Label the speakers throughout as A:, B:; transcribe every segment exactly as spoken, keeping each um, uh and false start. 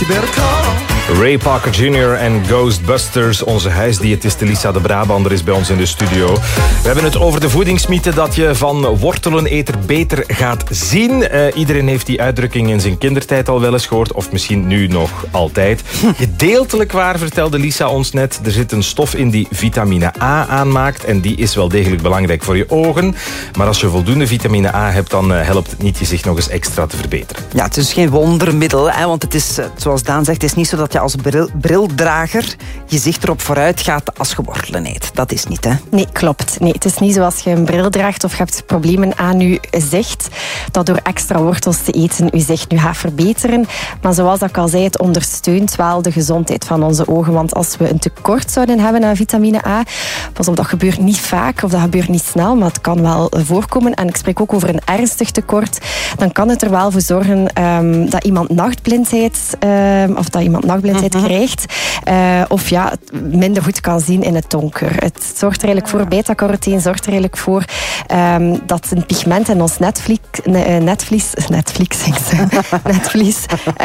A: you better call.
B: Ray Parker junior en Ghostbusters. Onze huisdiëtiste Lisa de Brabander is bij ons in de studio. We hebben het over de voedingsmythe dat je van worteleneter beter gaat zien. Uh, iedereen heeft die uitdrukking in zijn kindertijd al wel eens gehoord. Of misschien nu nog altijd. Gedeeltelijk waar, vertelde Lisa ons net. Er zit een stof in die vitamine A aanmaakt. En die is wel degelijk belangrijk voor je ogen. Maar als je voldoende vitamine A hebt, dan uh, helpt het niet je zich nog eens extra te verbeteren.
C: Ja, het is geen wondermiddel. Hè, want het is, zoals Daan zegt, het is niet zo dat je als bril, brildrager je zicht erop vooruit gaat als je wortelen eet. Dat is niet, hè?
D: Nee, klopt. Nee, het is niet zoals je een bril draagt of je hebt problemen aan je zicht, dat door extra wortels te eten je zicht nu gaat verbeteren. Maar zoals ik al zei, het ondersteunt wel de gezondheid van onze ogen. Want als we een tekort zouden hebben aan vitamine A, pas op, dat gebeurt niet vaak of dat gebeurt niet snel, maar het kan wel voorkomen. En ik spreek ook over een ernstig tekort. Dan kan het er wel voor zorgen um, dat iemand nachtblindheid um, of dat iemand nachtblindheid mm-hmm. krijgt. Uh, of ja, minder goed kan zien in het donker. Het zorgt er eigenlijk voor, beta-carotene zorgt er eigenlijk voor um, dat een pigment in ons netvlies, netvlies, netvlies, netvlies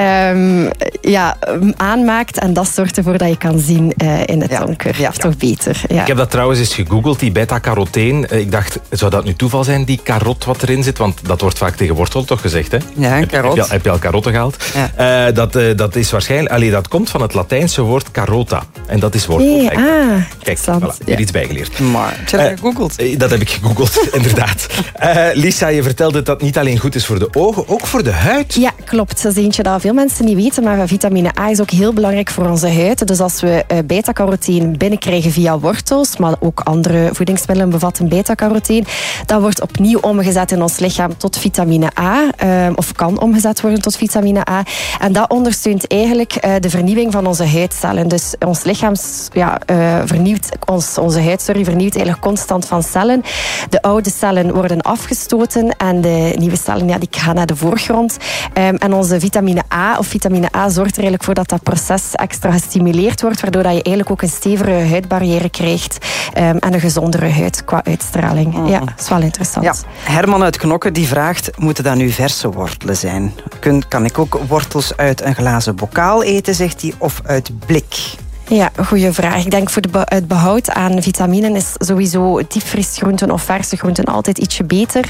D: um, ja, aanmaakt. En dat zorgt ervoor dat je kan zien uh, in het ja. donker. Ja. Of toch beter. Ja.
B: Ik heb dat trouwens eens gegoogeld, die beta-carotene. Ik dacht, zou dat nu toeval zijn, die karot wat erin zit? Want dat wordt vaak tegen wortel toch gezegd, hè?
C: Ja, een karot.
B: Heb je al, heb je al karotten gehaald? Ja. Uh, dat, uh, dat is waarschijnlijk... Allee, dat komt van het Latijnse woord carota. En dat is wortel.
D: Hey, ah,
B: kijk, voilà, weer ja. iets bijgeleerd.
C: Maar, heb je dat uh, gegoogeld?
B: Uh, dat heb ik gegoogeld, inderdaad. Uh, Lisa, je vertelde dat dat niet alleen goed is voor de ogen, ook voor de huid.
D: Ja, klopt. Dat is eentje dat veel mensen niet weten, maar vitamine A is ook heel belangrijk voor onze huid. Dus als we uh, beta-carotene binnenkrijgen via wortels, maar ook andere voedingsmiddelen bevatten beta-carotene, dat wordt opnieuw omgezet in ons lichaam tot vitamine A, uh, of kan omgezet worden tot vitamine A. En dat ondersteunt eigenlijk uh, de vernieuwing van onze huidcellen. Dus ons lichaam ja, uh, vernieuwt, ons, onze huid sorry, vernieuwt eigenlijk constant van cellen. De oude cellen worden afgestoten en de nieuwe cellen ja, die gaan naar de voorgrond. Um, en onze vitamine A of vitamine A zorgt er eigenlijk voor dat dat proces extra gestimuleerd wordt, waardoor dat je eigenlijk ook een stevige huidbarrière krijgt um, en een gezondere huid qua uitstraling. Mm. Ja, dat is wel interessant.
C: Ja. Herman uit Knokke die vraagt, moeten dat nu verse wortelen zijn? Kun, kan ik ook wortels uit een glazen bokaal eten, zegt hij, of uit blik?
D: Ja, goede vraag. Ik denk voor de be- het behoud aan vitaminen is sowieso diepvriesgroenten of verse groenten altijd ietsje beter.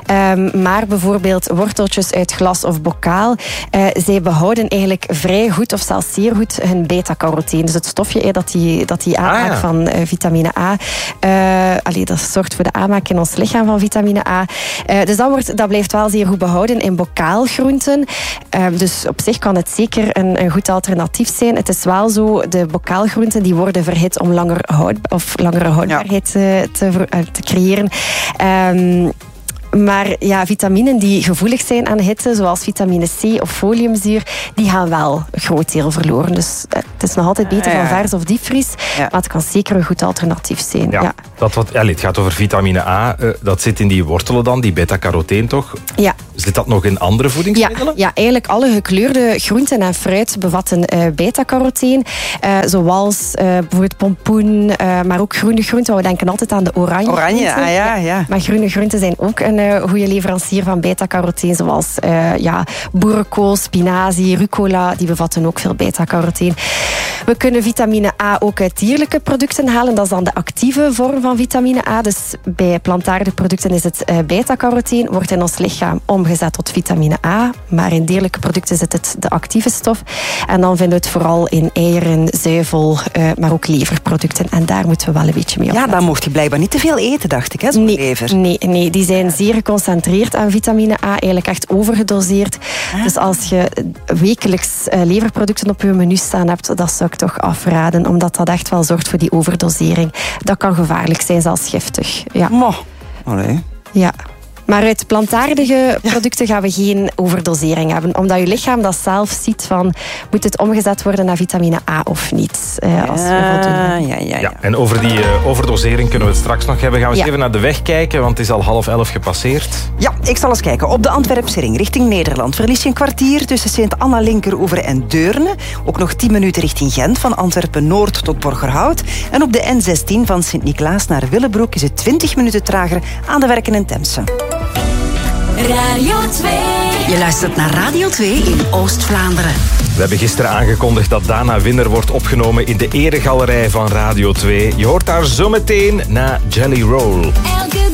D: Um, maar bijvoorbeeld worteltjes uit glas of bokaal, uh, zij behouden eigenlijk vrij goed of zelfs zeer goed hun beta-carotene. Dus het stofje eh, dat die, dat die aanmaakt ah, ja. van uh, vitamine A. Uh, allee, dat zorgt voor de aanmaak in ons lichaam van vitamine A. Uh, dus dat, wordt, dat blijft wel zeer goed behouden in bokaalgroenten. Uh, dus op zich kan het zeker een, een goed alternatief zijn. Het is wel zo, de bokaal Bokaalgroenten die worden verhit om langer houd, of langere houdbaarheid ja. te, te creëren. Um, Maar ja, vitaminen die gevoelig zijn aan hitte, zoals vitamine C of foliumzuur, die gaan wel een groot deel verloren. Dus het is nog altijd beter van vers of diepvries, ja. maar het kan zeker een goed alternatief zijn.
B: Ja,
D: ja.
B: Dat wat, ja, het gaat over vitamine A, uh, dat zit in die wortelen dan, die beta-carotene toch?
D: Ja.
B: Zit dat nog in andere voedingsmiddelen?
D: Ja, ja, eigenlijk alle gekleurde groenten en fruit bevatten uh, beta-carotene, uh, zoals uh, bijvoorbeeld pompoen, uh, maar ook groene groenten. We denken altijd aan de oranje
C: Oranje,
D: groenten.
C: ah, ja, ja.
D: Maar groene groenten zijn ook een uh, goede leverancier van beta-carotene, zoals uh, ja, boerenkool, spinazie, rucola, die bevatten ook veel beta-carotene. We kunnen vitamine A ook uit dierlijke producten halen. Dat is dan de actieve vorm van vitamine A. Dus bij plantaardige producten is het uh, beta-carotene, wordt in ons lichaam omgezet tot vitamine A. Maar in dierlijke producten zit het de actieve stof. En dan vinden we het vooral in eieren, zuivel, uh, maar ook leverproducten. En daar moeten we wel een beetje mee opletten.
C: Ja, dan mocht je blijkbaar niet te veel eten, dacht ik, hè, zo'n
D: nee,
C: lever.
D: Nee, nee, die zijn zeer geconcentreerd aan vitamine A, eigenlijk echt overgedoseerd. Ah. Dus als je wekelijks uh, leverproducten op je menu staan hebt, dat zou ik toch afraden, omdat dat echt wel zorgt voor die overdosering. Dat kan gevaarlijk zijn, zelfs giftig. Ja.
C: Mo. Allee.
D: Ja. Maar uit plantaardige producten gaan we geen overdosering hebben. Omdat je lichaam dat zelf ziet van, moet het omgezet worden naar vitamine A of niet? Uh, als we voldoende...
C: ja, ja, ja.
B: ja, en over die uh, overdosering kunnen we het straks nog hebben. Gaan we eens
D: ja.
B: even naar de weg kijken, want het is al half elf gepasseerd.
C: Ja, ik zal eens kijken. Op de Antwerpse ring richting Nederland verlies je een kwartier tussen Sint-Anna-Linkeroever en Deurne. Ook nog tien minuten richting Gent, van Antwerpen-Noord tot Borgerhout. En op de N zestien van Sint-Niklaas naar Willebroek is het twintig minuten trager aan de Werken in Temse.
E: Radio twee.
A: Je luistert naar Radio twee in Oost-Vlaanderen.
B: We hebben gisteren aangekondigd dat Dana Winner wordt opgenomen in de eregalerij van Radio twee. Je hoort haar zo meteen na Jelly Roll.